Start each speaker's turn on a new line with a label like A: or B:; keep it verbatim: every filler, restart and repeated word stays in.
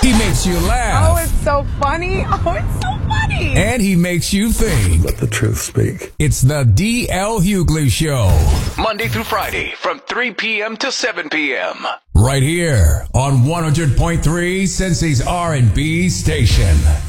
A: He makes you laugh.
B: Oh, it's so funny. Oh, it's so funny.
A: And he makes you think.
C: Let the truth speak.
A: It's the D L Hughley Show.
D: Monday through Friday from three p.m. to seven p.m.
A: Right here on one hundred point three Cincy's R and B station.